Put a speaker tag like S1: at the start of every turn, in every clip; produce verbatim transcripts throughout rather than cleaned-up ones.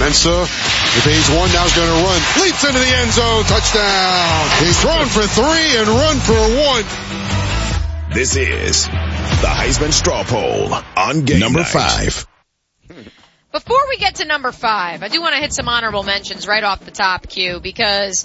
S1: Mensah with phase one, now he's going to run. Leaps into the end zone. Touchdown. He's thrown for three and run for one.
S2: This is the Heisman Straw Poll on Game
S3: Number
S2: Night.
S3: five.
S4: Before we get to number five, I do want to hit some honorable mentions right off the top, Q, because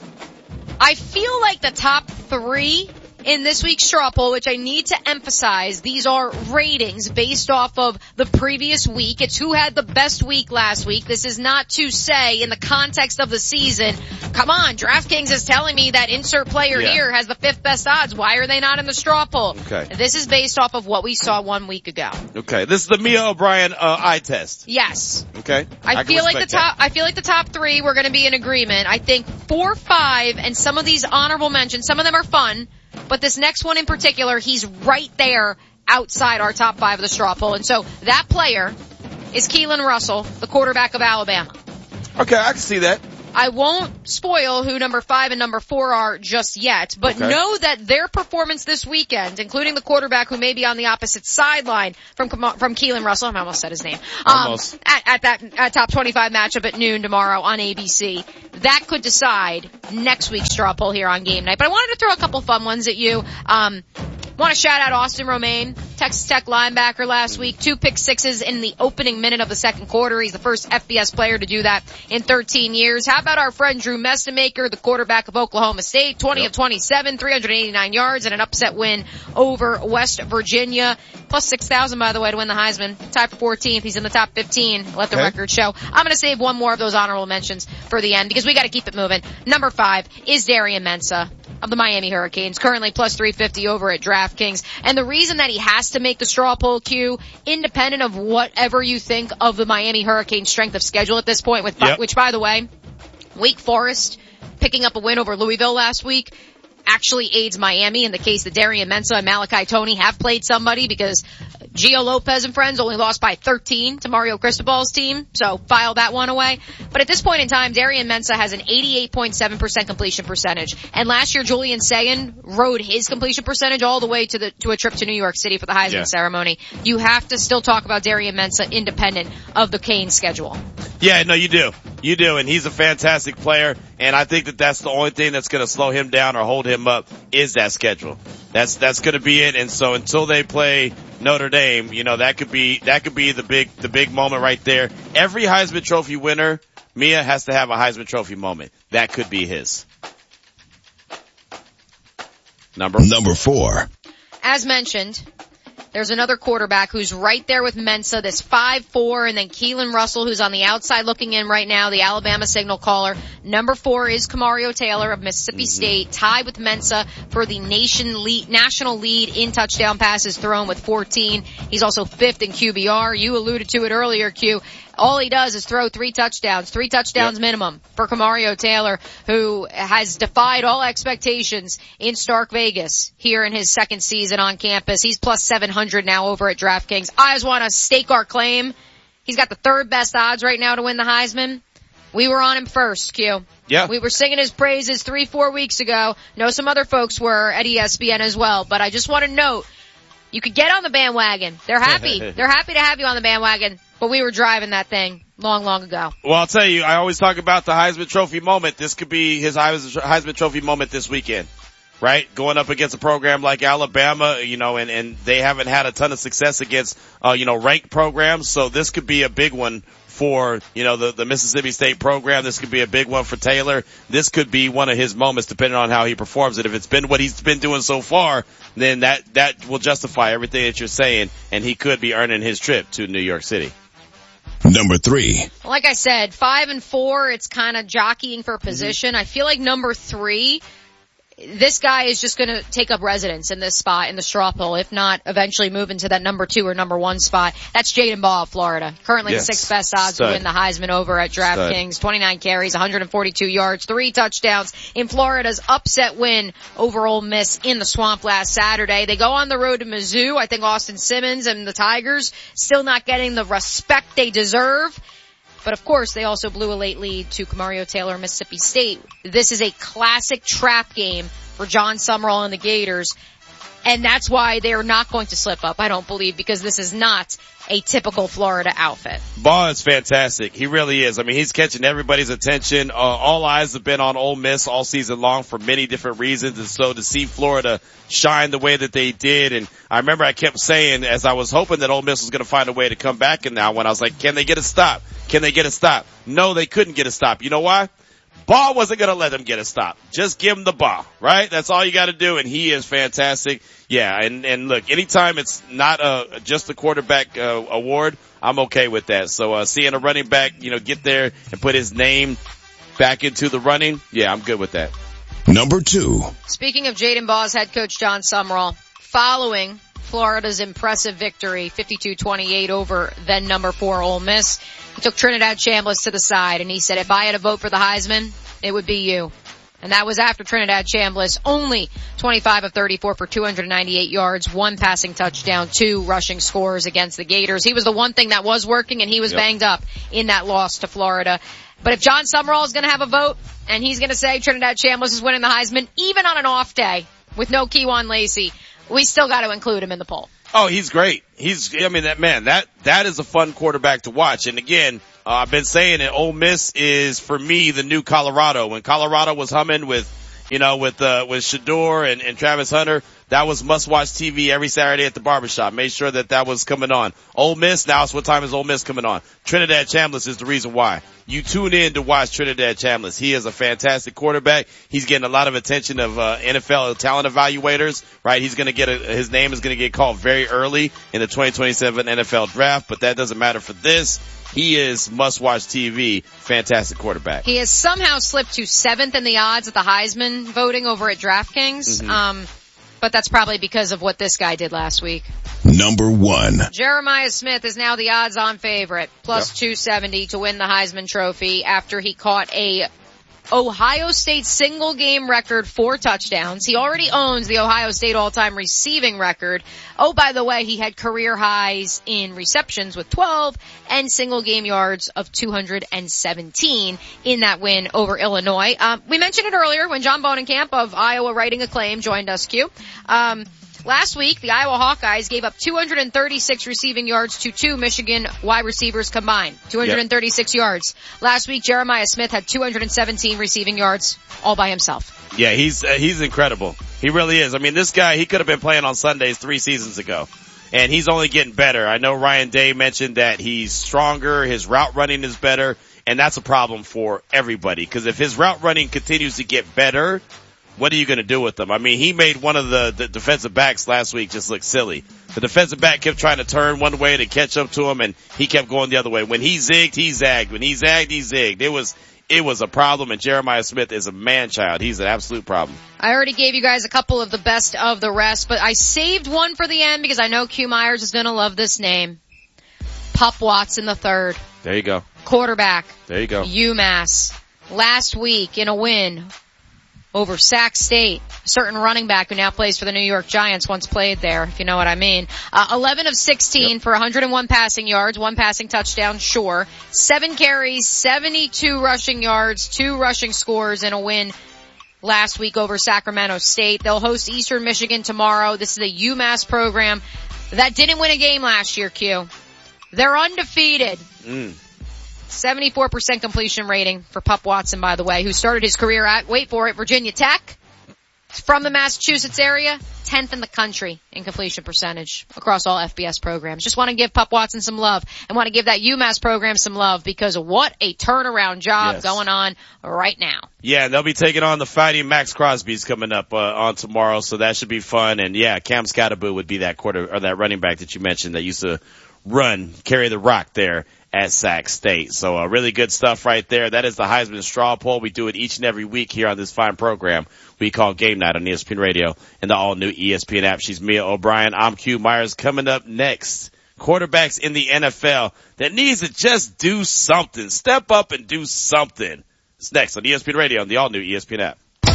S4: I feel like the top three in this week's straw poll, which I need to emphasize, these are ratings based off of the previous week. It's who had the best week last week. This is not to say in the context of the season, come on, DraftKings is telling me that insert player
S5: yeah.
S4: here has the fifth best odds. Why are they not in the straw poll?
S5: Okay.
S4: This is based off of what we saw one week ago.
S5: Okay. This is the Mia O'Brien uh, eye test.
S4: Yes.
S5: Okay.
S4: I,
S5: I
S4: feel like the
S5: respect
S4: top,
S5: that.
S4: I feel like the top three we're going to be in agreement. I think four, five, and some of these honorable mentions, some of them are fun, but this next one in particular, he's right there outside our top five of the straw poll. And so that player is Keelan Russell, the quarterback of Alabama.
S5: Okay, I can see that.
S4: I won't spoil who number five and number four are just yet, but
S5: Okay.
S4: know that their performance this weekend, including the quarterback who may be on the opposite sideline from from Keelan Russell, I almost said his name, um,
S5: Almost.
S4: at, at that at top twenty-five matchup at noon tomorrow on A B C, that could decide next week's straw poll here on Game Night. But I wanted to throw a couple fun ones at you. Um, Want to shout out Austin Romaine, Texas Tech linebacker last week. Two pick sixes in the opening minute of the second quarter. He's the first F B S player to do that in thirteen years. How about our friend Drew Messamaker, the quarterback of Oklahoma State? twenty
S5: Yep.
S4: of twenty-seven, three hundred eighty-nine yards, and an upset win over West Virginia. Plus six thousand, by the way, to win the Heisman. Tied for fourteenth. He's in the top fifteen. Let the
S5: Okay.
S4: record show. I'm going to save one more of those honorable mentions for the end because we got to keep it moving. Number five is Darian Mensah of the Miami Hurricanes, currently plus three fifty over at DraftKings. And the reason that he has to make the straw poll, Q, independent of whatever you think of the Miami Hurricanes' strength of schedule at this point, with
S5: Yep.
S4: which, by the way, Wake Forest picking up a win over Louisville last week actually aids Miami in the case that Darian Mensah and Malachi Toney have played somebody, because Gio Lopez and friends only lost by thirteen to Mario Cristobal's team, so file that one away. But at this point in time, Darian Mensah has an eighty-eight point seven percent completion percentage. And last year, Julian Sagan rode his completion percentage all the way to the to a trip to New York City for the Heisman
S5: Yeah.
S4: ceremony. You have to still talk about Darian Mensah independent of the Canes schedule.
S5: Yeah, no, you do. You do, and he's a fantastic player, and I think that that's the only thing that's going to slow him down or hold him up is that schedule. That's that's going to be it. And so until they play Notre Dame, you know, that could be that could be the big the big moment right there. Every Heisman Trophy winner, Mia, has to have a Heisman Trophy moment. That could be his. Number
S3: Number four.
S4: As mentioned, there's another quarterback who's right there with Mensah, this five four, and then Keelan Russell, who's on the outside looking in right now, the Alabama signal caller. Number four is Kamario Taylor of Mississippi mm-hmm. State, tied with Mensah for the nation lead, national lead in touchdown passes thrown with fourteen. He's also fifth in Q B R. You alluded to it earlier, Q. All he does is throw three touchdowns, three touchdowns yep. minimum for Kamario Taylor, who has defied all expectations in Stark Vegas here in his second season on campus. He's plus seven hundred now over at DraftKings. I just want to stake our claim. He's got the third best odds right now to win the Heisman. We were on him first, Q.
S5: Yeah.
S4: We were singing his praises three, four weeks ago. Know some other folks were at E S P N as well, but I just want to note, you could get on the bandwagon. They're happy. They're happy to have you on the bandwagon. But we were driving that thing long, long ago.
S5: Well, I'll tell you, I always talk about the Heisman Trophy moment. This could be his Heisman Trophy moment this weekend, right? Going up against a program like Alabama, you know, and, and they haven't had a ton of success against, uh, you know, ranked programs. So this could be a big one for, you know, the, the Mississippi State program. This could be a big one for Taylor. This could be one of his moments depending on how he performs it. If it's been what he's been doing so far, then that, that will justify everything that you're saying, and he could be earning his trip to New York City.
S3: Number three.
S4: Like I said, five and four, it's kind of jockeying for position. Mm-hmm. I feel like number three, this guy is just going to take up residence in this spot in the straw poll, if not eventually move into that number two or number one spot. That's Jaden Ball of Florida, currently
S5: yes.
S4: the sixth best odds
S5: Stud.
S4: to win the Heisman over at DraftKings. twenty-nine carries, one hundred forty-two yards, three touchdowns in Florida's upset win over Ole Miss in the Swamp last Saturday. They go on the road to Mizzou. I think Austin Simmons and the Tigers still not getting the respect they deserve. But of course, they also blew a late lead to Kamario Taylor, Mississippi State. This is a classic trap game for John Summerall and the Gators. And that's why they're not going to slip up, I don't believe, because this is not a typical Florida outfit.
S5: Ball is fantastic. He really is. I mean, he's catching everybody's attention. Uh, all eyes have been on Ole Miss all season long for many different reasons. And so to see Florida shine the way that they did, and I remember I kept saying, as I was hoping that Ole Miss was going to find a way to come back in that one, I was like, can they get a stop? Can they get a stop? No, they couldn't get a stop. You know why? Ball wasn't going to let them get a stop. Just give him the ball, right? That's all you got to do, and he is fantastic. Yeah, and, and look, anytime it's not a, just a quarterback uh, award, I'm okay with that. So uh, seeing a running back, you know, get there and put his name back into the running, yeah, I'm good with that.
S3: Number two.
S4: Speaking of Jaden Ball's head coach John Sumrall, following Florida's impressive victory, fifty-two twenty-eight over then number four Ole Miss, he took Trinidad Chambliss to the side and he said, if I had a vote for the Heisman, it would be you. And that was after Trinidad Chambliss only twenty-five of thirty-four for two hundred ninety-eight yards, one passing touchdown, two rushing scores against the Gators. He was the one thing that was working, and he was yep. banged up in that loss to Florida. But if John Sumrall is going to have a vote and he's going to say Trinidad Chambliss is winning the Heisman, even on an off day with no Kejuan Lacey, we still got to include him in the poll.
S5: Oh, he's great. He's, I mean, that man, that, that is a fun quarterback to watch. And again, uh, I've been saying it, Ole Miss is, for me, the new Colorado. When Colorado was humming with, you know, with, uh, with Shador and, and Travis Hunter, that was must-watch T V every Saturday at the barbershop. Made sure that that was coming on. Ole Miss, now it's what time is Ole Miss coming on? Trinidad Chambliss is the reason why. You tune in to watch Trinidad Chambliss. He is a fantastic quarterback. He's getting a lot of attention of uh, N F L talent evaluators, right? He's going to get a, his name is going to get called very early in the twenty twenty-seven N F L draft, but that doesn't matter for this. He is must-watch T V, fantastic quarterback.
S4: He has somehow slipped to seventh in the odds at the Heisman voting over at DraftKings. Mm-hmm. Um, but that's probably because of what this guy did last week.
S3: Number one.
S4: Jeremiah Smith is now the odds-on favorite, plus yep. two seventy to win the Heisman Trophy after he caught a Ohio State single game record, four touchdowns. He already owns the Ohio State all-time receiving record. Oh, by the way, he had career highs in receptions with twelve and single game yards of two hundred seventeen in that win over Illinois. Um, we mentioned it earlier when John Bohnenkamp of Iowa Writing Acclaim joined us, Q. Um, Last week, the Iowa Hawkeyes gave up two hundred thirty-six receiving yards to two Michigan wide receivers combined. two hundred thirty-six yep. yards. Last week, Jeremiah Smith had two hundred seventeen receiving yards all by himself.
S5: Yeah, he's uh, he's incredible. He really is. I mean, this guy, he could have been playing on Sundays three seasons ago. And he's only getting better. I know Ryan Day mentioned that he's stronger, his route running is better, and that's a problem for everybody. Because if his route running continues to get better, what are you going to do with them? I mean, he made one of the, the defensive backs last week just look silly. The defensive back kept trying to turn one way to catch up to him, and he kept going the other way. When he zigged, he zagged. When he zagged, he zigged. It was, it was a problem, and Jeremiah Smith is a man-child. He's an absolute problem.
S4: I already gave you guys a couple of the best of the rest, but I saved one for the end because I know Q Myers is going to love this name. Pup Watson the third.
S5: There you go.
S4: Quarterback.
S5: There you go.
S4: UMass. Last week in a win over Sac State, a certain running back who now plays for the New York Giants once played there, if you know what I mean. Uh, eleven of sixteen yep. for one hundred one passing yards, one passing touchdown, sure. Seven carries, seventy-two rushing yards, two rushing scores in a win last week over Sacramento State. They'll host Eastern Michigan tomorrow. This is a UMass program that didn't win a game last year, Q. They're undefeated. Mm. seventy-four percent completion rating for Pup Watson, by the way, who started his career at, wait for it, Virginia Tech. From the Massachusetts area, tenth in the country in completion percentage across all F B S programs. Just want to give Pup Watson some love and want to give that UMass program some love because of what a turnaround job yes. going on right now.
S5: Yeah, they'll be taking on the Fighting Max Crosby's coming up uh, on tomorrow, so that should be fun. And yeah, Cam Scottaboo would be that quarter or that running back that you mentioned that used to run, carry the rock there at Sac State. So uh, really good stuff right there. That is the Heisman Straw Poll. We do it each and every week here on this fine program we call Game Night on E S P N Radio and the all-new E S P N app. She's Mia O'Brien. I'm Q Myers. Coming up next, quarterbacks in the N F L that needs to just do something. Step up and do something. It's next on E S P N Radio and the all-new E S P N app.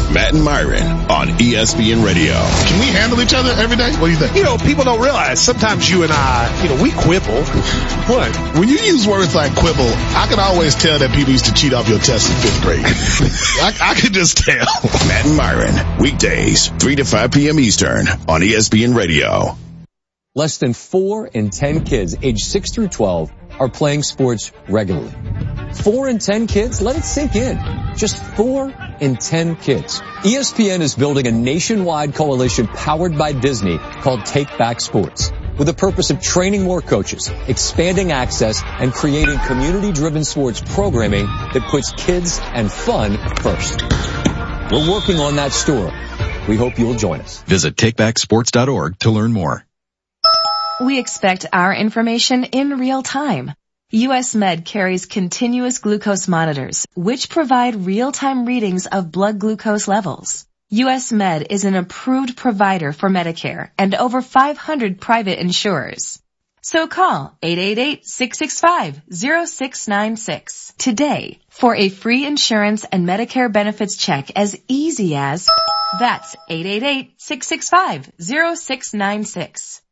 S3: Matt and Myron on E S P N Radio.
S1: Can we handle each other every day? What do you think?
S6: You know, people don't realize sometimes you and I, you know, we quibble.
S1: What? When you use words like quibble, I can always tell that people used to cheat off your tests in fifth grade. I, I could just tell.
S3: Matt and Myron, weekdays, three to five p.m. Eastern on E S P N Radio.
S7: Less than four in ten kids aged six through twelve are playing sports regularly. Four in ten kids? Let it sink in. Just four in ten kids. E S P N is building a nationwide coalition powered by Disney called Take Back Sports, with the purpose of training more coaches, expanding access, and creating community-driven sports programming that puts kids and fun first. We're working on that story. We hope you'll join us.
S8: Visit take back sports dot org to learn more.
S9: We expect our information in real time. U S Med carries continuous glucose monitors, which provide real-time readings of blood glucose levels. U S Med is an approved provider for Medicare and over five hundred private insurers. So call eight eight eight, six six five, zero six nine six today for a free insurance and Medicare benefits check as easy as that's eight eight eight, six six five, zero six nine six.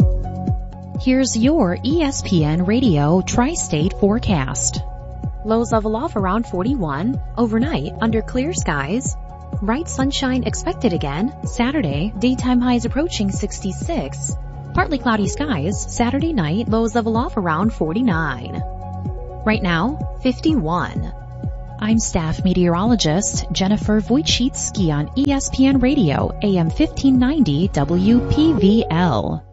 S10: Here's your E S P N Radio Tri-State forecast. Lows level off around forty-one. Overnight, under clear skies. Bright sunshine expected again. Saturday, daytime highs approaching sixty-six. Partly cloudy skies. Saturday night, lows level off around forty-nine. Right now, fifty-one. I'm staff meteorologist Jennifer Wojcicki on E S P N Radio, A M fifteen ninety W P V L.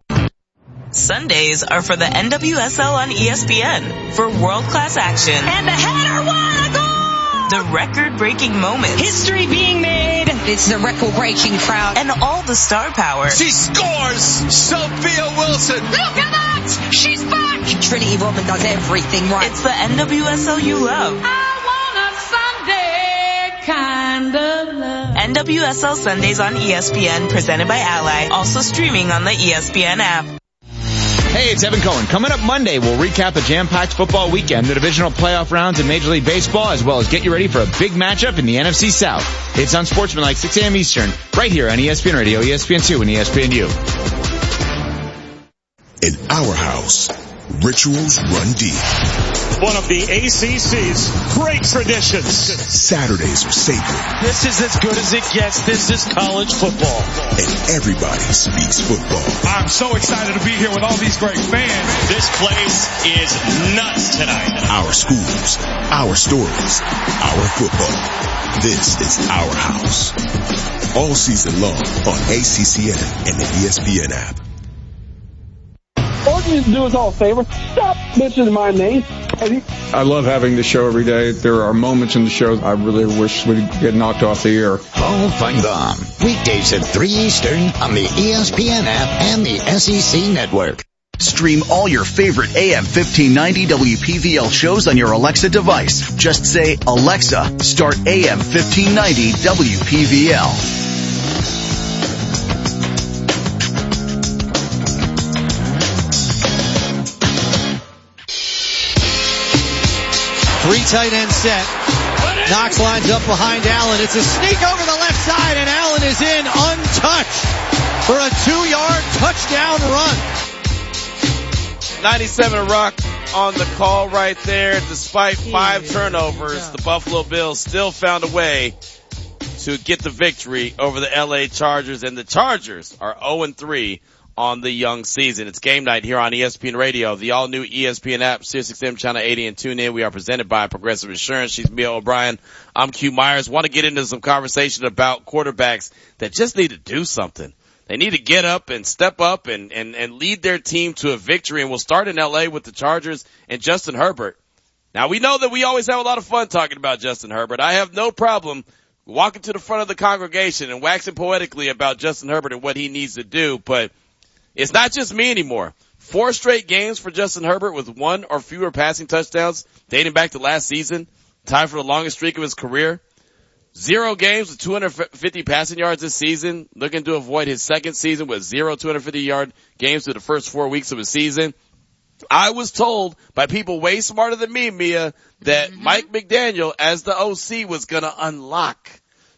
S11: Sundays are for the N W S L on E S P N for world-class action.
S12: And the header, what a goal!
S11: The record-breaking moments.
S12: History being made. It's the record-breaking crowd.
S11: And all the star power.
S13: She scores! Sophia Wilson!
S12: Look at that! She's back! Trinity Rodman does everything right.
S11: It's the N W S L you love.
S12: I want a Sunday kind of love.
S11: N W S L Sundays on E S P N, presented by Ally. Also streaming on the E S P N app.
S14: Hey, it's Evan Cohen. Coming up Monday, we'll recap the jam-packed football weekend, the divisional playoff rounds in Major League Baseball, as well as get you ready for a big matchup in the N F C South. It's on Sportsmanlike, six a.m. Eastern, right here on E S P N Radio, E S P N two, and E S P N U.
S3: In our house, rituals run deep.
S15: One of the A C C's great traditions.
S3: Saturdays are sacred.
S15: This is as good as it gets. This is college football.
S3: And everybody speaks football.
S16: I'm so excited to be here with all these great fans.
S15: This place is nuts tonight.
S3: Our schools, our stories, our football. This is our house. All season long on A C C N and the E S P N app.
S17: All you need to do us all a favor. Stop mentioning my name.
S18: I love having the show every day. There are moments in the show I really wish we'd get knocked off the air.
S19: Paul Feinbaum. Weekdays at three Eastern on the E S P N app and the S E C network.
S20: Stream all your favorite A M fifteen ninety W P V L shows on your Alexa device. Just say, Alexa, start A M fifteen ninety W P V L.
S21: Three tight end set. Knox lines up behind Allen. It's a sneak over the left side, and Allen is in untouched for a two-yard touchdown run.
S5: ninety-seven Rock on the call right there. Despite five turnovers, the Buffalo Bills still found a way to get the victory over the L A Chargers, and the Chargers are oh and three on the young season. It's game night here on E S P N Radio, the all-new E S P N app, Sirius X M Channel eighty, and tune in. We are presented by Progressive Insurance. She's Mia O'Brien. I'm Q Myers. Want to get into some conversation about quarterbacks that just need to do something. They need to get up and step up and, and, and lead their team to a victory. And we'll start in L A with the Chargers and Justin Herbert. Now, we know that we always have a lot of fun talking about Justin Herbert. I have no problem walking to the front of the congregation and waxing poetically about Justin Herbert and what he needs to do, but it's not just me anymore. Four straight games for Justin Herbert with one or fewer passing touchdowns dating back to last season, tied for the longest streak of his career. Zero games with two hundred fifty passing yards this season, looking to avoid his second season with zero two hundred fifty yard games through the first four weeks of his season. I was told by people way smarter than me, Mia, that mm-hmm. Mike McDaniel as the O C was going to unlock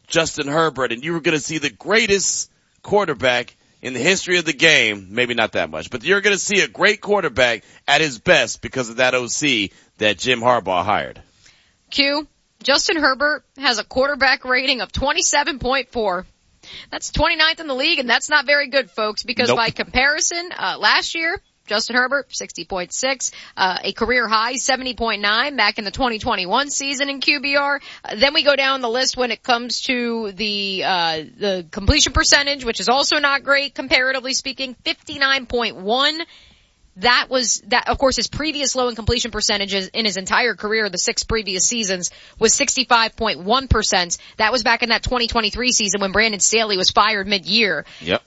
S5: Justin Herbert, and you were going to see the greatest quarterback in the history of the game. Maybe not that much, but you're going to see a great quarterback at his best because of that O C that Jim Harbaugh hired.
S4: Q, Justin Herbert has a quarterback rating of twenty-seven point four. That's twenty-ninth in the league, and that's not very good, folks, because nope. by comparison, uh, last year, Justin Herbert, sixty point six, uh, a career high, seventy point nine back in the twenty twenty-one season in Q B R. Uh, then we go down the list when it comes to the, uh, the completion percentage, which is also not great, comparatively speaking, fifty-nine point one. That was, that, of course, his previous low in completion percentages in his entire career, the six previous seasons, was sixty-five point one percent. That was back in that twenty twenty-three season when Brandon Staley was fired mid-year.
S5: Yep.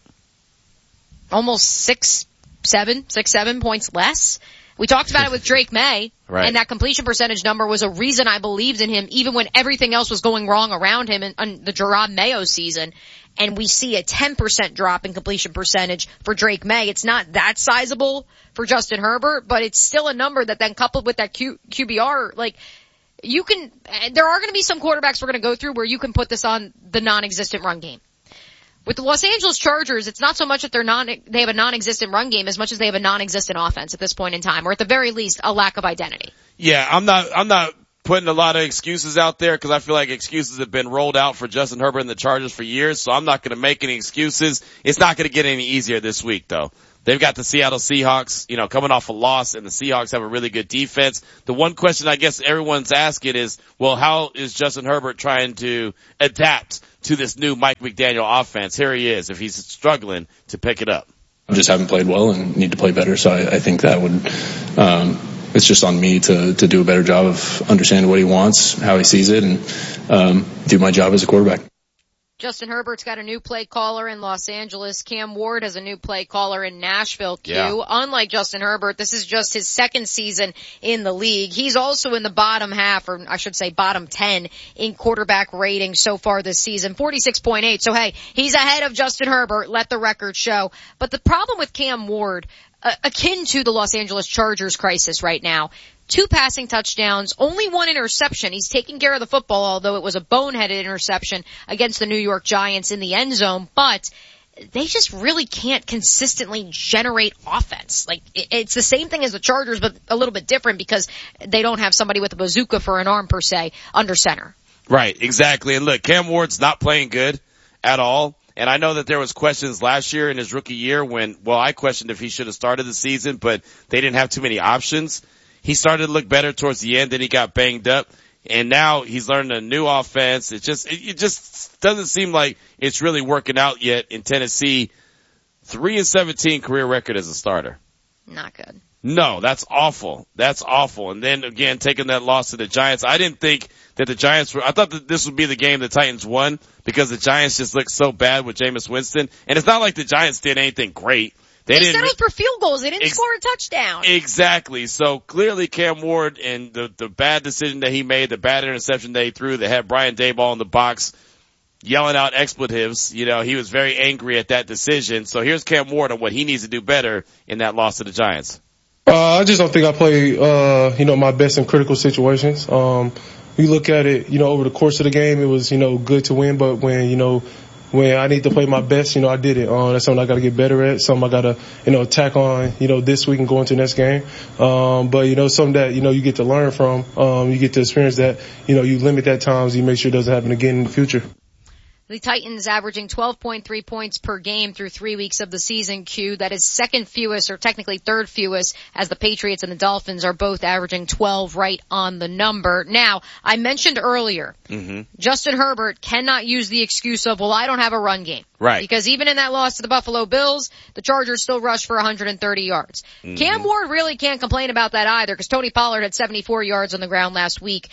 S4: Almost six, seven, six, seven points less. We talked about it with Drake May,
S5: right.
S4: and that completion percentage number was a reason I believed in him even when everything else was going wrong around him in, in the Jerod Mayo season. And we see a ten percent drop in completion percentage for Drake May. It's not that sizable for Justin Herbert, but it's still a number that then coupled with that Q, QBR, like, you can, there are going to be some quarterbacks we're going to go through where you can put this on the non-existent run game. With the Los Angeles Chargers, it's not so much that they're non, they have a non-existent run game as much as they have a non-existent offense at this point in time, or at the very least, a lack of identity.
S5: Yeah, I'm not, I'm not putting a lot of excuses out there because I feel like excuses have been rolled out for Justin Herbert and the Chargers for years, so I'm not going to make any excuses. It's not going to get any easier this week, though. They've got the Seattle Seahawks, you know, coming off a loss, and the Seahawks have a really good defense. The one question I guess everyone's asking is, well, how is Justin Herbert trying to adapt to this new Mike McDaniel offense? Here he is, if he's struggling to pick it up.
S2: I just haven't played well and need to play better, so I, I think that would, um, it's just on me to, to do a better job of understanding what he wants, how he sees it, and um, do my job as a quarterback.
S4: Justin Herbert's got a new play caller in Los Angeles. Cam Ward has a new play caller in Nashville, Q.
S5: Yeah.
S4: Unlike Justin Herbert, this is just his second season in the league. He's also in the bottom half, or I should say bottom ten in quarterback rating so far this season, forty-six point eight. So hey, he's ahead of Justin Herbert, let the record show. But the problem with Cam Ward, uh, akin to the Los Angeles Chargers crisis right now, two passing touchdowns, only one interception. He's taking care of the football, although it was a boneheaded interception against the New York Giants in the end zone. But they just really can't consistently generate offense. Like, it's the same thing as the Chargers, but a little bit different because they don't have somebody with a bazooka for an arm, per se, under center.
S5: Right, exactly. And look, Cam Ward's not playing good at all. And I know that there was questions last year in his rookie year when, well, I questioned if he should have started the season, but they didn't have too many options. He started to look better towards the end, then he got banged up, and now he's learning a new offense. It just, it, it just doesn't seem like it's really working out yet in Tennessee. three and seventeen career record as a starter.
S4: Not good.
S5: No, that's awful. That's awful. And then again, taking that loss to the Giants, I didn't think that the Giants were, I thought that this would be the game the Titans won because the Giants just looked so bad with Jameis Winston. And it's not like the Giants did anything great.
S4: They,
S5: they
S4: didn't
S5: settled
S4: for field goals. They didn't
S5: ex-
S4: score a touchdown.
S5: Exactly. So clearly Cam Ward and the, the bad decision that he made, the bad interception that he threw that had Brian Daboll in the box yelling out expletives, you know, he was very angry at that decision. So here's Cam Ward on what he needs to do better in that loss to the Giants.
S22: Uh, I just don't think I play, uh, you know, my best in critical situations. Um, you look at it, you know, over the course of the game, it was, you know, good to win, but when, you know, when I need to play my best, you know, I did it. Uh, that's something I got to get better at, something I got to, you know, tack on, you know, this week and go into the next game. Um, but, you know, something that, you know, you get to learn from, um, you get to experience that, you know, you limit that times, you make sure it doesn't happen again in the future.
S4: The Titans averaging twelve point three points per game through three weeks of the season, Q. That is second fewest, or technically third fewest, as the Patriots and the Dolphins are both averaging twelve right on the number. Now, I mentioned earlier,
S5: mm-hmm.
S4: Justin Herbert cannot use the excuse of, well, I don't have a run game.
S5: Right.
S4: Because even in that loss to the Buffalo Bills, the Chargers still rushed for one hundred thirty yards. Mm-hmm. Cam Ward really can't complain about that either, because Tony Pollard had seventy-four yards on the ground last week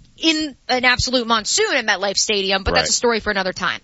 S4: in an absolute monsoon at MetLife Stadium, but
S5: right.
S4: that's a story for another time.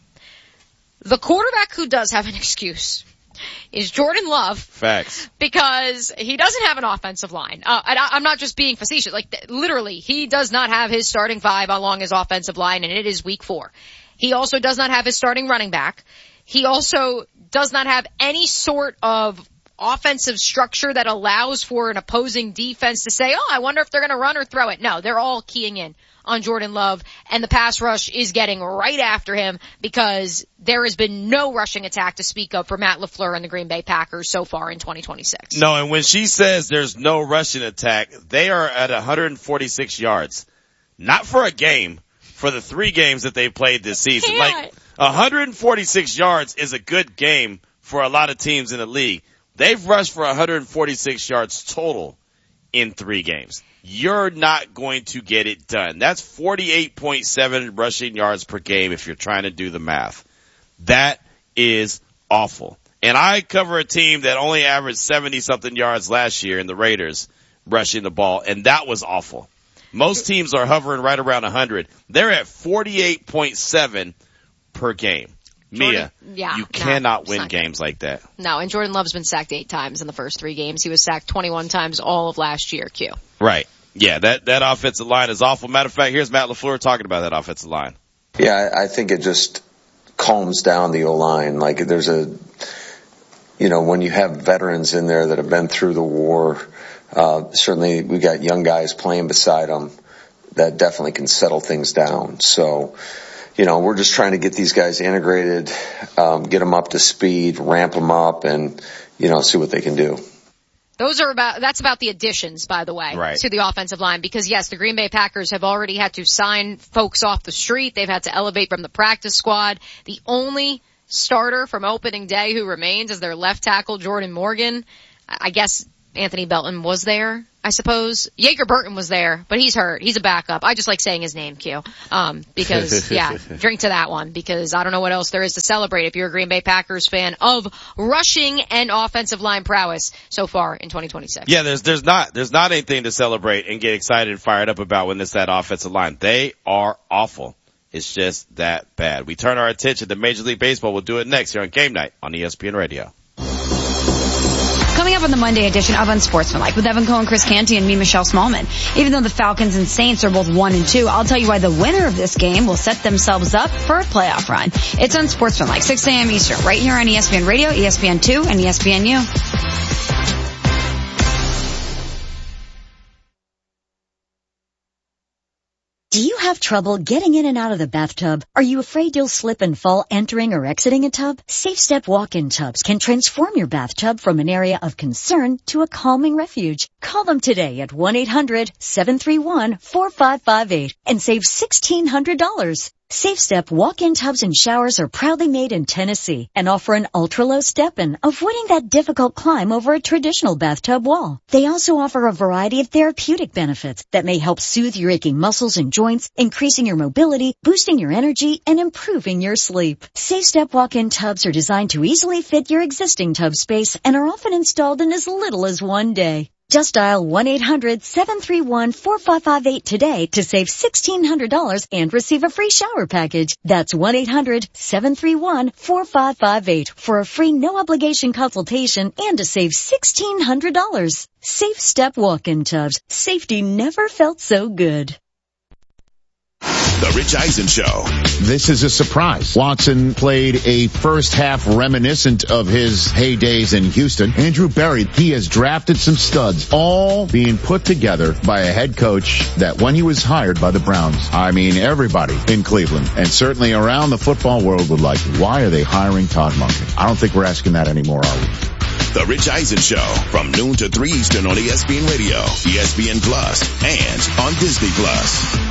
S4: The quarterback who does have an excuse is Jordan Love.
S5: Facts.
S4: Because he doesn't have an offensive line. Uh, and I, I'm not just being facetious. Like, th- literally, he does not have his starting five along his offensive line, and it is week four. He also does not have his starting running back. He also does not have any sort of offensive structure that allows for an opposing defense to say, oh, I wonder if they're going to run or throw it. No, they're all keying in on Jordan Love, and the pass rush is getting right after him because there has been no rushing attack to speak of for Matt LaFleur and the Green Bay Packers so far in twenty twenty-six.
S5: No, and when she says there's no rushing attack, they are at one hundred forty-six yards. Not for a game, for the three games that they played this season.
S4: Yeah.
S5: Like, one hundred forty-six yards is a good game for a lot of teams in the league. They've rushed for one hundred forty-six yards total in three games. You're not going to get it done. That's forty-eight point seven rushing yards per game if you're trying to do the math. That is awful. And I cover a team that only averaged seventy-something yards last year in the Raiders rushing the ball, and that was awful. Most teams are hovering right around one hundred. They're at forty-eight point seven per game. Mia,
S4: Jordan, yeah,
S5: you
S4: no,
S5: cannot win
S4: not
S5: games like that.
S4: No, and Jordan Love's been sacked eight times in the first three games. He was sacked twenty-one times all of last year, Q.
S5: Right. Yeah, that, that offensive line is awful. Matter of fact, here's Matt LaFleur talking about that offensive line.
S1: Yeah, I think it just calms down the O-line. Like there's a, you know, when you have veterans in there that have been through the war, uh, certainly we got young guys playing beside them that definitely can settle things down. So, you know, we're just trying to get these guys integrated, um, get them up to speed, ramp them up, and, you know, see what they can do.
S4: Those are about, that's about the additions, by the way,
S5: right,
S4: to the offensive line, because yes, the Green Bay Packers have already had to sign folks off the street. They've had to elevate from the practice squad. The only starter from opening day who remains is their left tackle, Jordan Morgan. I guess Anthony Belton was there, I suppose. Jaeger Burton was there, but he's hurt. He's a backup. I just like saying his name, Q. Um, because, yeah, drink to that one, because I don't know what else there is to celebrate if you're a Green Bay Packers fan of rushing and offensive line prowess so far in twenty twenty-six.
S5: Yeah, there's, there's not, there's not anything to celebrate and get excited and fired up about when it's that offensive line. They are awful. It's just that bad. We turn our attention to Major League Baseball. We'll do it next here on Game Night on E S P N Radio.
S6: Coming up on the Monday edition of Unsportsmanlike with Evan Cohen, Chris Canty, and me, Michelle Smallman. Even though the Falcons and Saints are both one and two, I'll tell you why the winner of this game will set themselves up for a playoff run. It's Unsportsmanlike, six a.m. Eastern, right here on E S P N Radio, E S P N two, and E S P N U.
S23: Do you have trouble getting in and out of the bathtub? Are you afraid you'll slip and fall entering or exiting a tub? Safe Step walk-in tubs can transform your bathtub from an area of concern to a calming refuge. Call them today at one eight hundred seven three one four five five eight and save sixteen hundred dollars. Safe Step walk-in tubs and showers are proudly made in Tennessee and offer an ultra-low step-in, avoiding that difficult climb over a traditional bathtub wall. They also offer a variety of therapeutic benefits that may help soothe your aching muscles and joints, increasing your mobility, boosting your energy, and improving your sleep. Safe Step walk-in tubs are designed to easily fit your existing tub space and are often installed in as little as one day. Just dial one eight hundred seven three one four five five eight today to save sixteen hundred dollars and receive a free shower package. That's one eight hundred seven three one four five five eight for a free no-obligation consultation and to save sixteen hundred dollars. Safe Step walk-in tubs. Safety never felt so good.
S3: The Rich Eisen Show.
S24: This is a surprise. Watson played a first half reminiscent of his heydays in Houston. Andrew Berry, he has drafted some studs, all being put together by a head coach that when he was hired by the Browns, I mean everybody in Cleveland and certainly around the football world would like, why are they hiring Todd Monken? I don't think we're asking that anymore, are we?
S3: The Rich Eisen Show from noon to three Eastern on E S P N Radio, E S P N Plus, and on Disney Plus.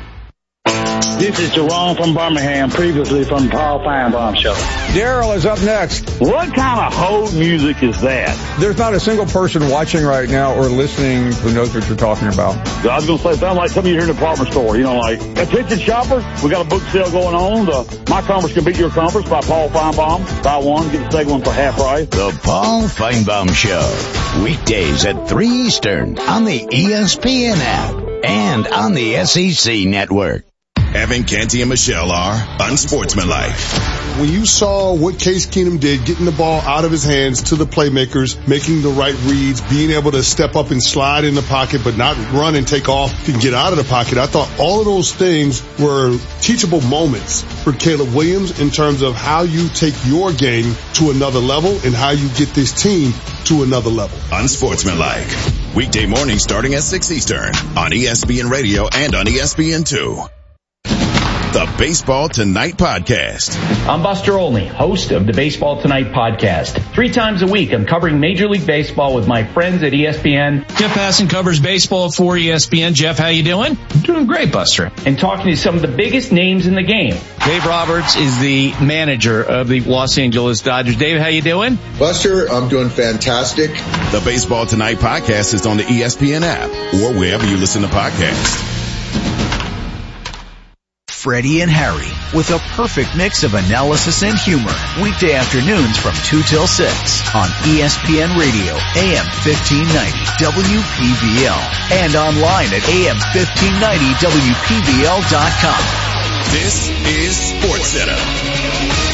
S25: This is Jerome from Birmingham, previously from Paul Feinbaum Show.
S18: Daryl is up next.
S25: What kind of hold music is that?
S18: There's not a single person watching right now or listening who knows what you're talking about.
S25: I was going to say, it sounds like something you hear in a department store. You know, like, attention shoppers, we got a book sale going on. The My Conference Can Beat Your Conference by Paul Feinbaum. Buy one, get the second one for half price.
S19: The Paul Feinbaum Show. Weekdays at three Eastern on the E S P N app and on the S E C Network.
S3: Evan Canty and Michelle are Unsportsmanlike.
S7: When you saw what Case Keenum did, getting the ball out of his hands to the playmakers, making the right reads, being able to step up and slide in the pocket, but not run and take off and get out of the pocket, I thought all of those things were teachable moments for Caleb Williams in terms of how you take your game to another level and how you get this team to another level.
S3: Unsportsmanlike. Weekday morning starting at six Eastern on E S P N Radio and on E S P N two. The Baseball Tonight Podcast.
S8: I'm Buster Olney, host of the Baseball Tonight Podcast. Three times a week, I'm covering Major League Baseball with my friends at E S P N.
S9: Jeff Passan covers baseball for E S P N. Jeff, how you doing?
S8: Doing great, Buster. And talking to some of the biggest names in the game.
S9: Dave Roberts is the manager of the Los Angeles Dodgers. Dave, how you doing?
S10: Buster, I'm doing fantastic.
S3: The Baseball Tonight Podcast is on the E S P N app or wherever you listen to podcasts.
S13: Freddie and Harry, with a perfect mix of analysis and humor. Weekday afternoons from two till six on E S P N Radio, A M fifteen ninety W P V L, and online at A M fifteen ninety W P V L dot com.
S3: This is SportsCenter.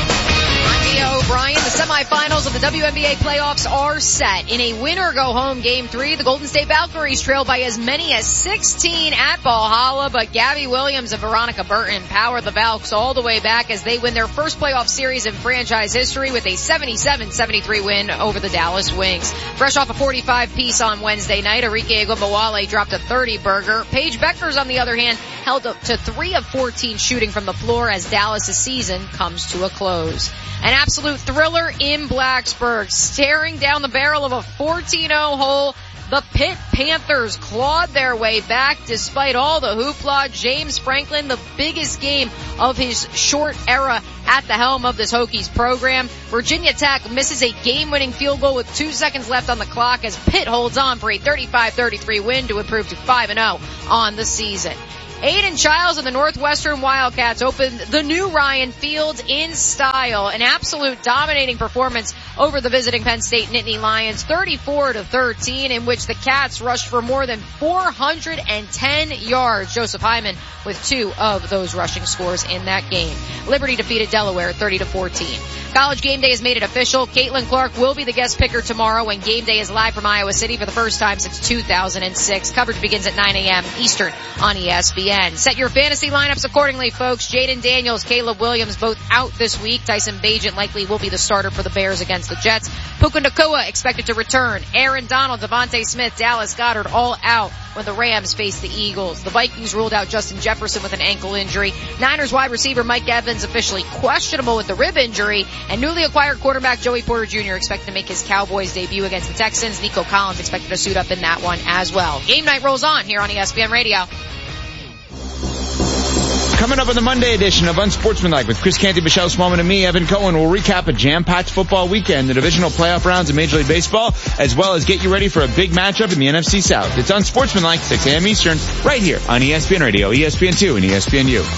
S4: O'Brien, the semifinals of the W N B A playoffs are set. In a win-or-go-home game three, the Golden State Valkyries trail by as many as sixteen at Valhalla, but Gabby Williams and Veronica Burton power the Valks all the way back as they win their first playoff series in franchise history with a seventy-seven seventy-three win over the Dallas Wings. Fresh off a forty-five piece on Wednesday night, Arike Egumbawale dropped a thirty burger. Paige Beckers, on the other hand, held up to three of fourteen shooting from the floor as Dallas' season comes to a close. An absolute thriller in Blacksburg. Staring down the barrel of a fourteen oh hole, the Pitt Panthers clawed their way back despite all the hoopla. James Franklin, the biggest game of his short era at the helm of this Hokies program. Virginia Tech misses a game-winning field goal with two seconds left on the clock as Pitt holds on for a thirty-five thirty-three win to improve to five and oh on the season. Aiden Childs and the Northwestern Wildcats opened the new Ryan Field in style. An absolute dominating performance over the visiting Penn State Nittany Lions, thirty-four to thirteen, in which the Cats rushed for more than four hundred ten yards. Joseph Hyman with two of those rushing scores in that game. Liberty defeated Delaware thirty to fourteen. College Game Day has made it official. Caitlin Clark will be the guest picker tomorrow when Game Day is live from Iowa City for the first time since two thousand six. Coverage begins at nine a.m. Eastern on E S P N. Set your fantasy lineups accordingly, folks. Jaden Daniels, Caleb Williams, both out this week. Tyson Bagent likely will be the starter for the Bears against the Jets. Puka Nacua expected to return. Aaron Donald, Devontae Smith, Dallas Goedert all out when the Rams face the Eagles. The Vikings ruled out Justin Jefferson with an ankle injury. Niners wide receiver Mike Evans officially questionable with the rib injury. And newly acquired quarterback Joey Porter Junior expected to make his Cowboys debut against the Texans. Nico Collins expected to suit up in that one as well. Game night rolls on here on E S P N Radio.
S14: Coming up on the Monday edition of Unsportsmanlike with Chris Canty, Michelle Smallman, and me, Evan Cohen, we'll recap a jam-packed football weekend, the divisional playoff rounds in Major League Baseball, as well as get you ready for a big matchup in the N F C South. It's Unsportsmanlike, six a.m. Eastern, right here on E S P N Radio, E S P N two, and E S P N U.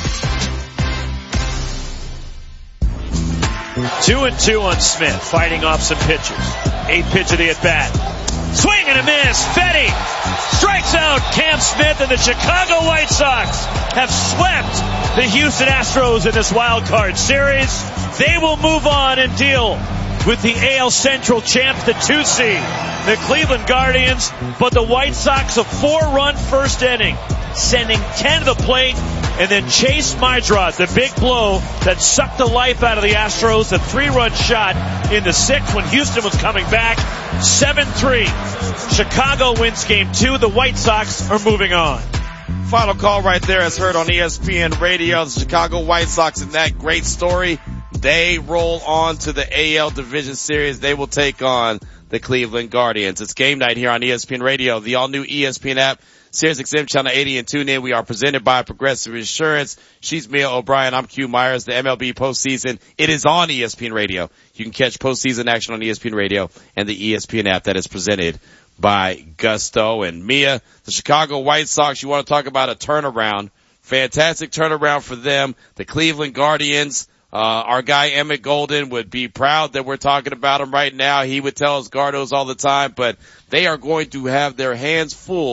S15: Two and two on Smith, fighting off some pitches. Eighth pitch of the at-bat. Swing and a miss. Fetty strikes out Cam Smith, and the Chicago White Sox have swept the Houston Astros in this wild card series. They will move on and deal with the A L Central champs, the two seed, the Cleveland Guardians. But the White Sox, a four-run first inning, sending ten to the plate, and then Chase Maedrod, the big blow that sucked the life out of the Astros, a three-run shot in the sixth when Houston was coming back. seven three. Chicago wins game two. The White Sox are moving on.
S5: Final call right there as heard on E S P N Radio. The Chicago White Sox in that great story. They roll on to the A L Division Series. They will take on the Cleveland Guardians. It's game night here on E S P N Radio, the all-new E S P N app, Sirius X M Channel eighty, and tune in. We are presented by Progressive Insurance. She's Mia O'Brien. I'm Q Myers. The M L B postseason, it is on E S P N Radio. You can catch postseason action on E S P N Radio and the E S P N app that is presented by Gusto. And Mia, the Chicago White Sox, you want to talk about a turnaround. Fantastic turnaround for them. The Cleveland Guardians, uh, our guy Emmett Golden would be proud that we're talking about him right now. He would tell us Gardos all the time, but they are going to have their hands full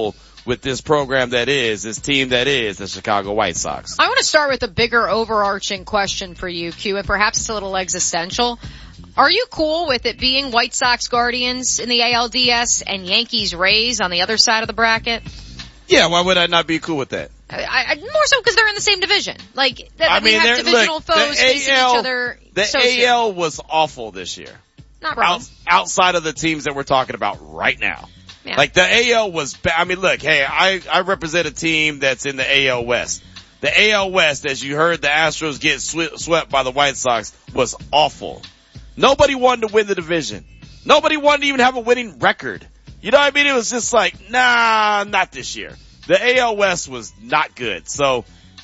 S5: with this program that is, this team that is the Chicago White Sox.
S4: I want to start with a bigger overarching question for you, Q, and perhaps it's a little existential. Are you cool with it being White Sox Guardians in the A L D S and Yankees Rays on the other side of the bracket?
S5: Yeah, why would I not be cool with that?
S4: I, I, more so because they're in the same division. Like, that
S5: I
S4: we
S5: mean,
S4: have divisional
S5: look,
S4: foes facing
S5: A L,
S4: each other.
S5: The
S4: so
S5: A L was awful this year.
S4: Not wrong.
S5: Out, outside of the teams that we're talking about right now.
S4: Yeah.
S5: Like the A L was bad. I mean, look, hey, I, I represent a team that's in the A L West. The A L West, as you heard the Astros get sw- swept by the White Sox, was awful. Nobody wanted to win the division. Nobody wanted to even have a winning record. You know what I mean? It was just like, nah, not this year. The A L West was not good. So,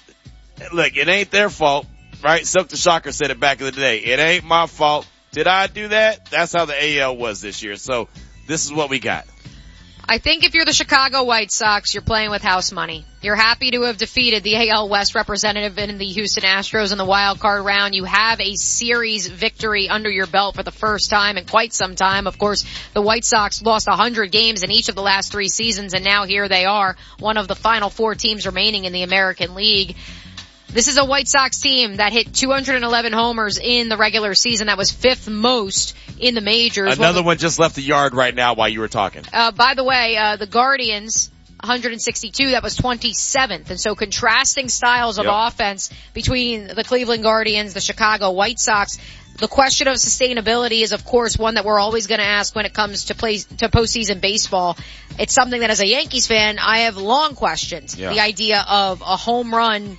S5: look, it ain't their fault, right? Silk the Shocker said it back in the day. It ain't my fault. Did I do that? That's how the A L was this year. So, this is what we got.
S4: I think if you're the Chicago White Sox, you're playing with house money. You're happy to have defeated the A L West representative in the Houston Astros in the wild card round. You have a series victory under your belt for the first time in quite some time. Of course, the White Sox lost one hundred games in each of the last three seasons, and now here they are, one of the final four teams remaining in the American League. This is a White Sox team that hit two hundred eleven homers in the regular season. That was fifth most in the majors.
S5: Another
S4: well,
S5: one just left the yard right now while you were talking.
S4: Uh, by the way, uh, the Guardians, one hundred sixty-two, that was twenty-seventh. And so contrasting styles of
S5: yep.
S4: offense between the Cleveland Guardians, the Chicago White Sox. The question of sustainability is, of course, one that we're always going to ask when it comes to play, to postseason baseball. It's something that as a Yankees fan, I have long questioned.
S5: Yeah.
S4: The idea of a home run,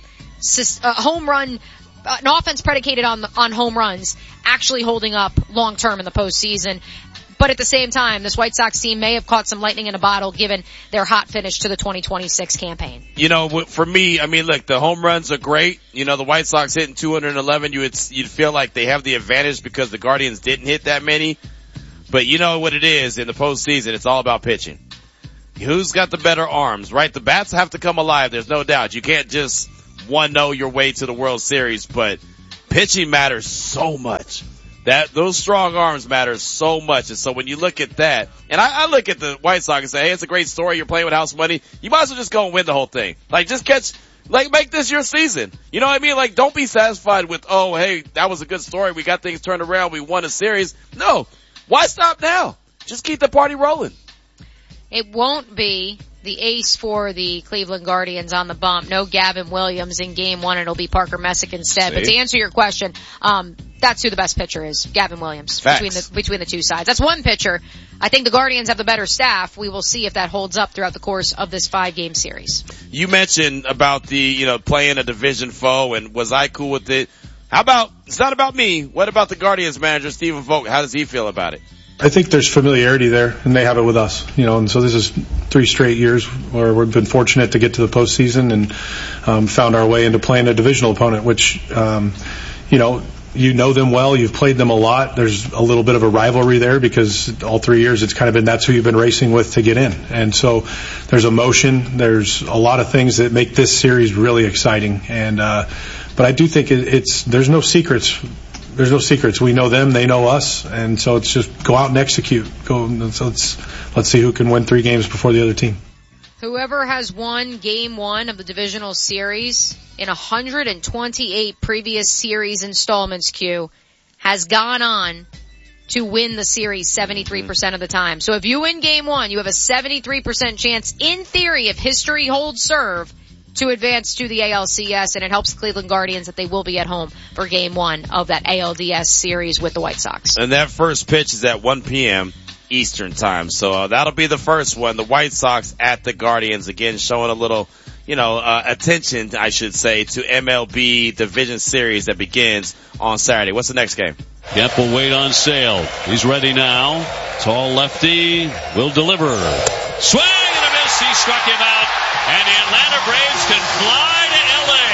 S4: a home run, uh, an offense predicated on, on home runs actually holding up long term in the postseason. But at the same time, this White Sox team may have caught some lightning in a bottle given their hot finish to the twenty twenty-six campaign.
S5: You know, for me, I mean, look, the home runs are great. You know, the White Sox hitting two hundred eleven, you would, you'd feel like they have the advantage because the Guardians didn't hit that many. But you know what it is in the postseason, it's all about pitching. Who's got the better arms, right? The bats have to come alive, there's no doubt. You can't just one oh your way to the World Series, but pitching matters so much. That, those strong arms matter so much. And so when you look at that, and I, I look at the White Sox and say, hey, it's a great story. You're playing with house money. You might as well just go and win the whole thing. Like, just catch, like, make this your season. You know what I mean? Like, don't be satisfied with, oh, hey, that was a good story. We got things turned around. We won a series. No. Why stop now? Just keep the party rolling.
S4: It won't be the ace for the Cleveland Guardians on the bump. No Gavin Williams in game one. It'll be Parker Messick instead.
S5: See?
S4: But to answer your question, um, that's who the best pitcher is. Gavin Williams.
S5: Facts.
S4: Between the, between the two sides. That's one pitcher. I think the Guardians have the better staff. We will see if that holds up throughout the course of this five game series.
S5: You mentioned about the, you know, playing a division foe, and was I cool with it? How about, it's not about me. What about the Guardians manager, Stephen Vogt? How does he feel about it?
S22: I think there's familiarity there, and they have it with us, you know, and so this is three straight years where we've been fortunate to get to the postseason and um, found our way into playing a divisional opponent, which, um, you know, you know them well, you've played them a lot. There's a little bit of a rivalry there because all three years it's kind of been that's who you've been racing with to get in. And so there's emotion, there's a lot of things that make this series really exciting. And uh, but I do think it, it's there's no secrets. There's no secrets. We know them, they know us, and so it's just go out and execute. Go. So let's let's see who can win three games before the other team.
S4: Whoever has won game one of the divisional series in one hundred twenty-eight previous series installments, Q, has gone on to win the series seventy-three percent of the time. So if you win game one, you have a seventy-three percent chance, in theory, if history holds serve, to advance to the A L C S, and it helps the Cleveland Guardians that they will be at home for game one of that A L D S series with the White Sox.
S5: And that first pitch is at one p.m. Eastern time. So uh, that'll be the first one. The White Sox at the Guardians, again showing a little, you know, uh, attention, I should say, to M L B Division Series that begins on Saturday. What's the next game?
S11: Yep, we'll wait on Sale. He's ready now. Tall lefty will deliver. Swing and a miss. He struck him out. And the Atlanta Braves can fly to L A.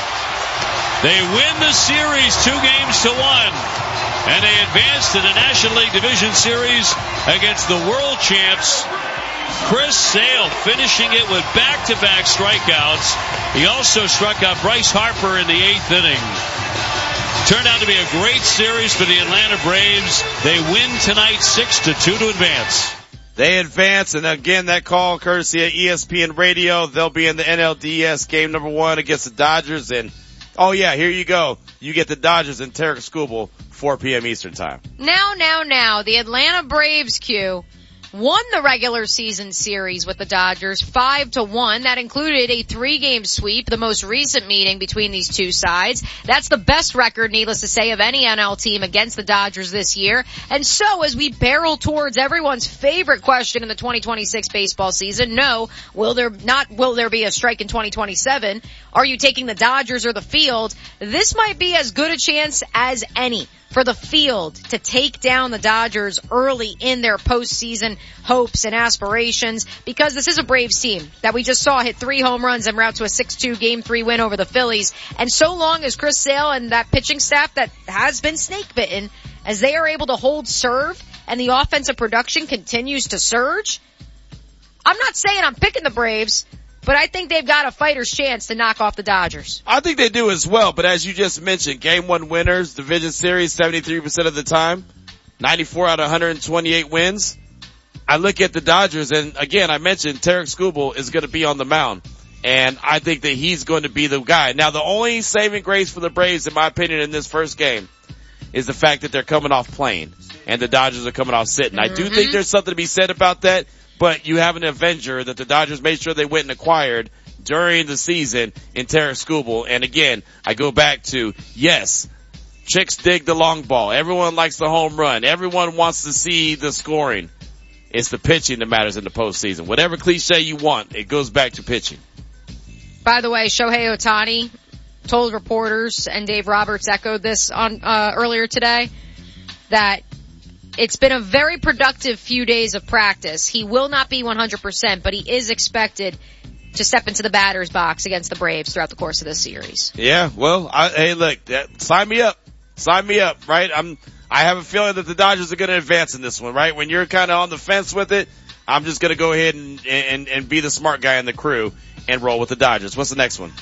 S11: They win the series two games to one. And they advance to the National League Division Series against the world champs. Chris Sale finishing it with back-to-back strikeouts. He also struck out Bryce Harper in the eighth inning. Turned out to be a great series for the Atlanta Braves. They win tonight six to two to advance.
S5: They advance, and again, that call courtesy of E S P N Radio. They'll be in the N L D S game number one against the Dodgers, and oh yeah, here you go. You get the Dodgers and Tarek Skubal, four p.m. Eastern time.
S4: Now, now, now, the Atlanta Braves, Q, won the regular season series with the Dodgers five to one. That included a three-game sweep, the most recent meeting between these two sides. That's the best record, needless to say, of any N L team against the Dodgers this year. And so, as we barrel towards everyone's favorite question in the twenty twenty-six baseball season, no, will there not, will there be a strike in twenty twenty-seven? Are you taking the Dodgers or the field? This might be as good a chance as any for the field to take down the Dodgers early in their postseason hopes and aspirations, because this is a Braves team that we just saw hit three home runs en route to a six two game three win over the Phillies. And so long as Chris Sale and that pitching staff that has been snake bitten, as they are able to hold serve and the offensive production continues to surge, I'm not saying I'm picking the Braves, but I think they've got a fighter's chance to knock off the Dodgers.
S5: I think they do as well, but as you just mentioned, game one winners, division series seventy-three percent of the time, ninety-four out of one hundred twenty-eight wins. I look at the Dodgers, and again, I mentioned Tarek Skubal is going to be on the mound, and I think that he's going to be the guy. Now, the only saving grace for the Braves, in my opinion, in this first game is the fact that they're coming off playing, and the Dodgers are coming off sitting. Mm-hmm. I do think there's something to be said about that. But you have an Avenger that the Dodgers made sure they went and acquired during the season in Tarek Skubal. And again, I go back to, yes, chicks dig the long ball. Everyone likes the home run. Everyone wants to see the scoring. It's the pitching that matters in the postseason. Whatever cliche you want, it goes back to pitching.
S4: By the way, Shohei Ohtani told reporters, and Dave Roberts echoed this on uh, earlier today, that it's been a very productive few days of practice. He will not be one hundred percent, but he is expected to step into the batter's box against the Braves throughout the course of this series.
S5: Yeah, well, I, hey, look, that, sign me up. Sign me up, right? I'm, I have a feeling that the Dodgers are going to advance in this one, right? When you're kind of on the fence with it, I'm just going to go ahead and, and, and be the smart guy in the crew and roll with the Dodgers. What's the next one?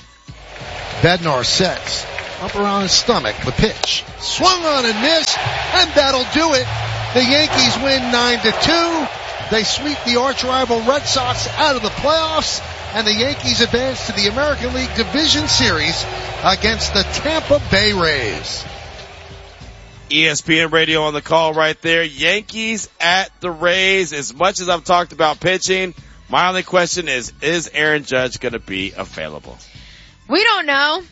S12: Bednar sets. Up around his stomach. The pitch. Swung on and missed, and that'll do it. The Yankees win nine to two. They sweep the arch rival Red Sox out of the playoffs, and the Yankees advance to the American League Division Series against the Tampa Bay Rays.
S5: E S P N Radio on the call right there. Yankees at the Rays. As much as I've talked about pitching, my only question is, is Aaron Judge going to be available?
S4: We don't know.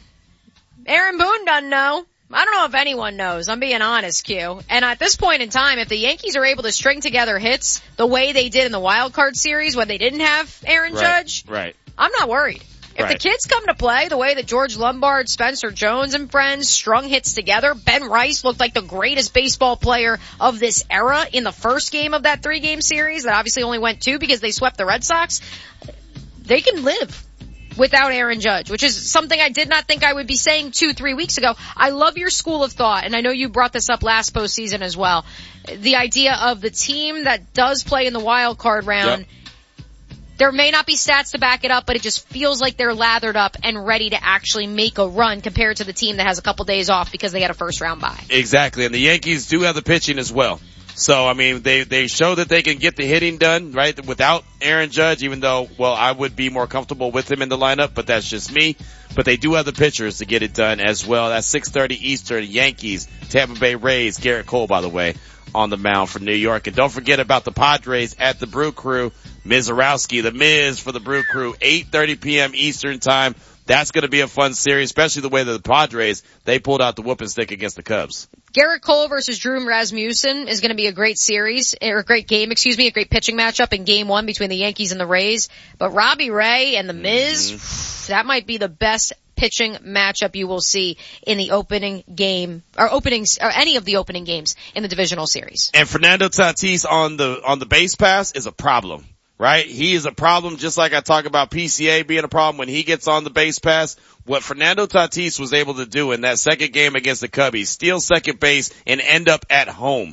S4: Aaron Boone doesn't know. I don't know if anyone knows. I'm being honest, Q. And at this point in time, if the Yankees are able to string together hits the way they did in the wild card series when they didn't have Aaron
S5: right,
S4: Judge,
S5: right.
S4: I'm not worried. If
S5: right.
S4: the kids come to play the way that George Lombard, Spencer Jones, and friends strung hits together, Ben Rice looked like the greatest baseball player of this era in the first game of that three-game series that obviously only went two because they swept the Red Sox, they can live without Aaron Judge, which is something I did not think I would be saying two, three weeks ago. I love your school of thought, and I know you brought this up last postseason as well. The idea of the team that does play in the wild card round, yep. There may not be stats to back it up, but it just feels like they're lathered up and ready to actually make a run compared to the team that has a couple days off because they had a first round bye.
S5: Exactly, and the Yankees do have the pitching as well. So, I mean, they, they show that they can get the hitting done, right, without Aaron Judge, even though, well, I would be more comfortable with him in the lineup, but that's just me. But they do have the pitchers to get it done as well. That's six thirty Eastern, Yankees, Tampa Bay Rays, Garrett Cole, by the way, on the mound for New York. And don't forget about the Padres at the Brew Crew, Mizorowski, the Miz for the Brew Crew, eight thirty p.m. Eastern time. That's going to be a fun series, especially the way that the Padres, they pulled out the whooping stick against the Cubs.
S4: Garrett Cole versus Drew Rasmussen is going to be a great series, or a great game, excuse me, a great pitching matchup in game one between the Yankees and the Rays. But Robbie Ray and the Miz, mm-hmm. that might be the best pitching matchup you will see in the opening game, or openings, or any of the opening games in the divisional series.
S5: And Fernando Tatis on the, on the base pass is a problem. Right? He is a problem, just like I talk about P C A being a problem when he gets on the base pass. What Fernando Tatis was able to do in that second game against the Cubbies, steal second base and end up at home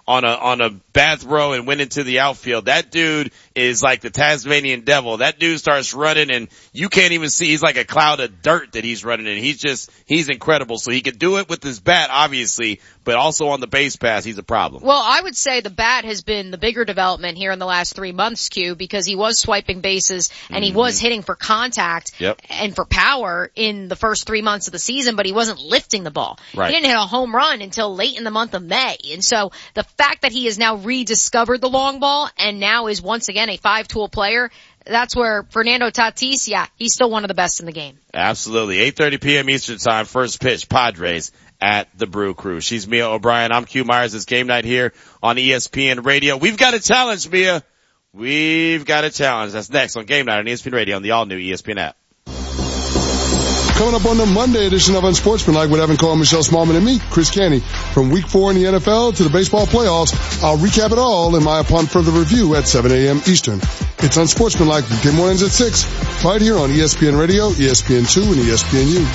S5: on a, on a bad throw and went into the outfield. That dude is like the Tasmanian devil. That dude starts running and you can't even see. He's like a cloud of dirt that he's running in. He's just, he's incredible. So he could do it with his bat, obviously, but also on the base pass, he's a problem.
S4: Well, I would say the bat has been the bigger development here in the last three months, Q, because he was swiping bases and he mm-hmm. was hitting for contact
S5: yep.
S4: and for power in the first three months of the season, but he wasn't lifting the ball.
S5: Right.
S4: He didn't hit a home run until late in the month of May. And so the fact that he has now rediscovered the long ball and now is once again a five-tool player, that's where Fernando Tatis, yeah, he's still one of the best in the game.
S5: Absolutely. eight thirty p.m. Eastern Time, first pitch, Padres at the Brew Crew. She's Mia O'Brien. I'm Q Myers. It's game night here on E S P N Radio. We've got a challenge, Mia. We've got a challenge. That's next on Game Night on E S P N Radio on the all-new E S P N app.
S7: Coming up on the Monday edition of Unsportsmanlike with Evan Cole, Michelle Smallman, and me, Chris Canty. From week four in the N F L to the baseball playoffs, I'll recap it all in my Upon Further Review at seven a.m. Eastern. It's Unsportsmanlike weekday mornings at six, right here on E S P N Radio, E S P N two, and E S P N U.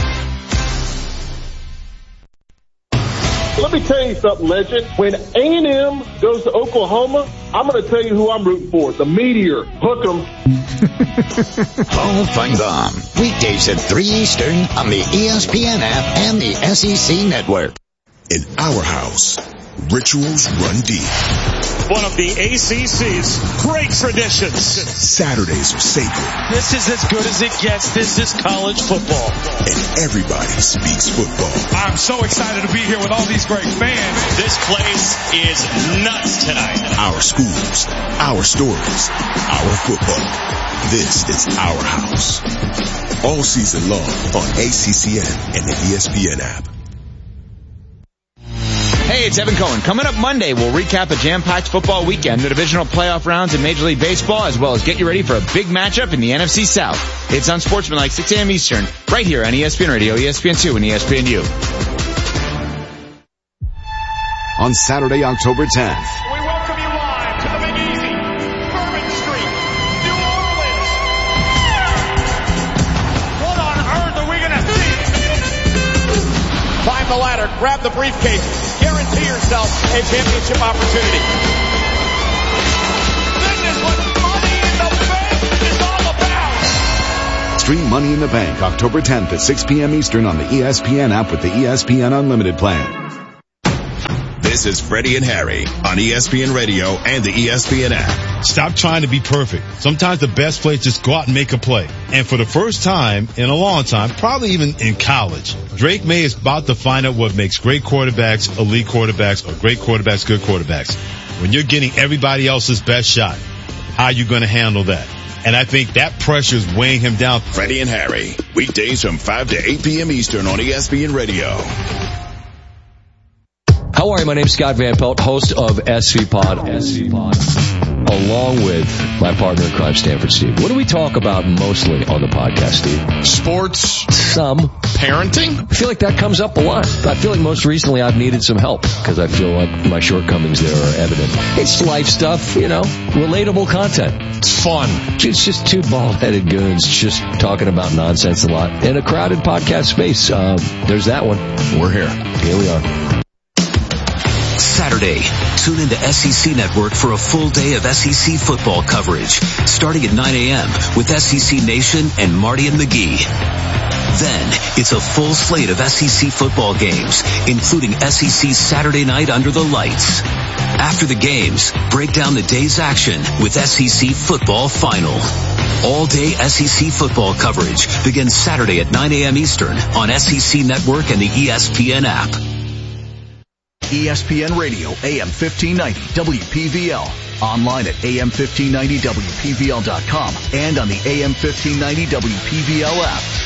S2: Let me tell you something, legend. When A and M goes to Oklahoma, I'm going to tell you who I'm rooting for. The Meteor. Hook 'em.
S19: Paul Feinbaum. Weekdays at three Eastern on the E S P N app and the S E C Network.
S3: In our house, rituals run deep.
S15: One of the A C C's great traditions.
S3: Saturdays are sacred.
S15: This is as good as it gets. This is college football.
S3: And everybody speaks football.
S16: I'm so excited to be here with all these great fans.
S15: This place is nuts tonight.
S3: Our schools, our stories, our football. This is our house. All season long on A C C N and the E S P N app.
S14: Hey, it's Evan Cohen. Coming up Monday, we'll recap a jam-packed football weekend, the divisional playoff rounds in Major League Baseball, as well as get you ready for a big matchup in the N F C South. It's Unsportsmanlike, six a.m. Eastern, right here on E S P N Radio, E S P N two, and E S P N U.
S17: On Saturday, October tenth.
S16: We welcome you live to the Big Easy, Bourbon Street, New Orleans. What on earth are we going to see?
S20: Climb the ladder, grab the briefcase. Guarantee yourself a championship opportunity.
S16: This is what Money in the Bank is all about.
S17: Stream Money in the Bank October tenth at six p.m. Eastern on the E S P N app with the E S P N Unlimited plan.
S3: This is Freddie and Harry on E S P N Radio and the E S P N app.
S21: Stop trying to be perfect. Sometimes the best play is just go out and make a play. And for the first time in a long time, probably even in college, Drake May is about to find out what makes great quarterbacks, elite quarterbacks, or great quarterbacks, good quarterbacks. When you're getting everybody else's best shot, how are you going to handle that? And I think that pressure is weighing him down.
S3: Freddie and Harry, weekdays from five to eight p.m. Eastern on E S P N Radio.
S26: How are you? My name's Scott Van Pelt, host of S V Pod, S V Pod, along with my partner in crime, Stanford Steve. What do we talk about mostly on the podcast, Steve?
S21: Sports.
S26: Some.
S21: Parenting.
S26: I feel like that comes up a lot. I feel like most recently I've needed some help because I feel like my shortcomings there are evident. It's life stuff, you know, relatable content.
S21: It's fun.
S26: It's just two bald-headed goons just talking about nonsense a lot in a crowded podcast space. Um, there's that one.
S21: We're here.
S26: Here we are.
S27: Saturday, tune into S E C Network for a full day of S E C football coverage, starting at nine a.m. with S E C Nation and Marty and McGee. Then, it's a full slate of S E C football games, including S E C Saturday Night Under the Lights. After the games, break down the day's action with S E C Football Final. All-day S E C football coverage begins Saturday at nine a.m. Eastern on S E C Network and the E S P N app.
S13: E S P N Radio, A M fifteen ninety, W P V L. Online at A M fifteen ninety W P V L dot com and on the A M fifteen ninety W P V L app.